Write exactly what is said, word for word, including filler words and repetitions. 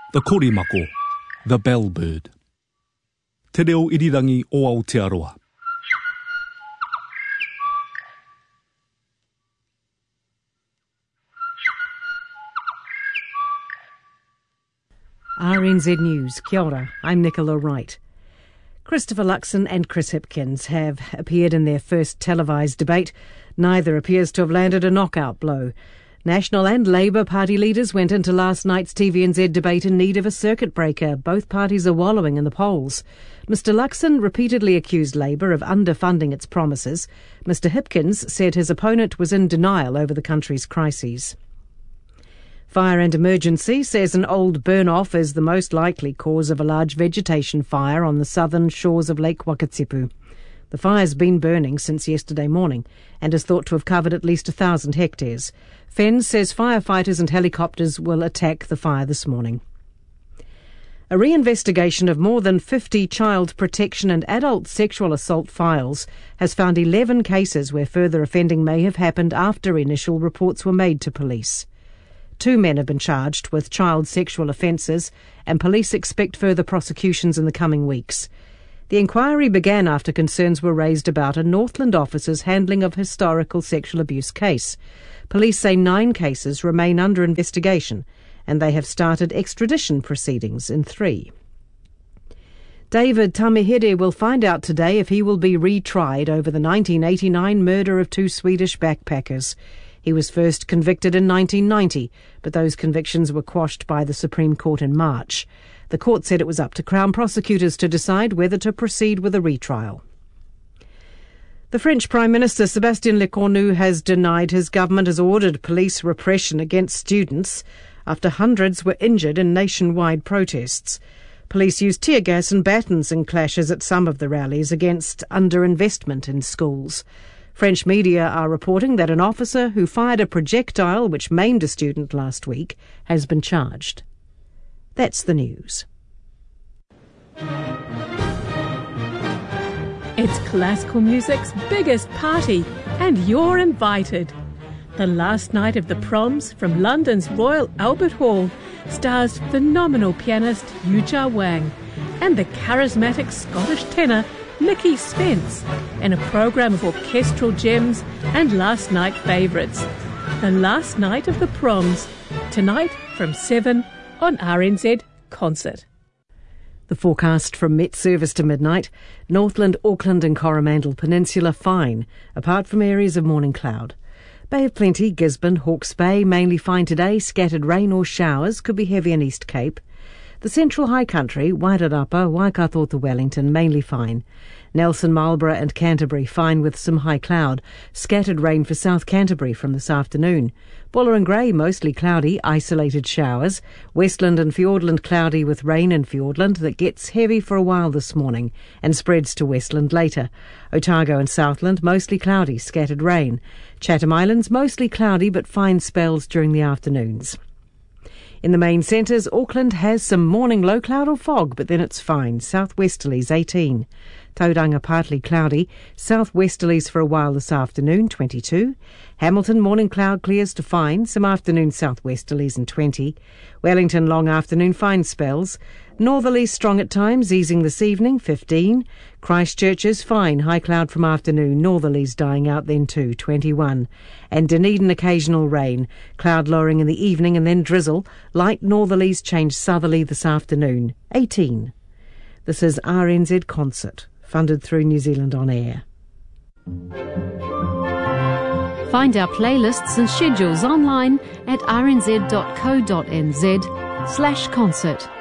the korimako, the bellbird. Te reo irirangi o Aotearoa. R N Z News. Kia ora, I'm Nicola Wright. Christopher Luxon and Chris Hipkins have appeared in their first televised debate. Neither appears to have landed a knockout blow. National and Labour Party leaders went into last night's T V N Z debate in need of a circuit breaker. Both parties are wallowing in the polls. Mister Luxon repeatedly accused Labour of underfunding its promises. Mister Hipkins said his opponent was in denial over the country's crises. Fire and Emergency says an old burn-off is the most likely cause of a large vegetation fire on the southern shores of Lake Wakatipu. The fire's been burning since yesterday morning and is thought to have covered at least a thousand hectares. Fens says firefighters and helicopters will attack the fire this morning. A reinvestigation of more than fifty child protection and adult sexual assault files has found eleven cases where further offending may have happened after initial reports were made to police. Two men have been charged with child sexual offences, and police expect further prosecutions in the coming weeks. The inquiry began after concerns were raised about a Northland officer's handling of a historical sexual abuse case. Police say nine cases remain under investigation, and they have started extradition proceedings in three. David Tamihere will find out today if he will be retried over the nineteen eighty-nine murder of two Swedish backpackers. He was first convicted in nineteen ninety, but those convictions were quashed by the Supreme Court in March. The court said it was up to Crown prosecutors to decide whether to proceed with a retrial. The French Prime Minister Sébastien Lecornu has denied his government has ordered police repression against students after hundreds were injured in nationwide protests. Police used tear gas and batons in clashes at some of the rallies against underinvestment in schools. French media are reporting that an officer who fired a projectile which maimed a student last week has been charged. That's the news. It's classical music's biggest party, and you're invited. The last night of the Proms from London's Royal Albert Hall stars phenomenal pianist Yuja Wang and the charismatic Scottish tenor Nicky Spence in a programme of orchestral gems and last night favourites. The last night of the Proms, tonight from seven on R N Z Concert. The forecast from Met Service to midnight: Northland, Auckland and Coromandel Peninsula fine, apart from areas of morning cloud. Bay of Plenty, Gisborne, Hawke's Bay mainly fine today, scattered rain or showers, could be heavy in East Cape. The Central High Country, Wairarapa, Waikato to Wellington, mainly fine. Nelson, Marlborough and Canterbury fine with some high cloud. Scattered rain for South Canterbury from this afternoon. Buller and Grey mostly cloudy, isolated showers. Westland and Fiordland cloudy with rain in Fiordland that gets heavy for a while this morning and spreads to Westland later. Otago and Southland mostly cloudy, scattered rain. Chatham Islands mostly cloudy but fine spells during the afternoons. In the main centres, Auckland has some morning low cloud or fog, but then it's fine. Southwesterlies eighteen. Tauranga partly cloudy. Southwesterlies for a while this afternoon, twenty-two. Hamilton morning cloud clears to fine. Some afternoon southwesterlies and twenty. Wellington long afternoon fine spells. Northerlies strong at times, easing this evening, fifteen. Christchurch is fine, high cloud from afternoon, northerlies dying out then too, twenty-one. And Dunedin occasional rain, cloud lowering in the evening and then drizzle. Light northerlies change southerly this afternoon, eighteen. This is R N Z Concert, funded through New Zealand On Air. Find our playlists and schedules online at r n z dot co dot n z slash concert.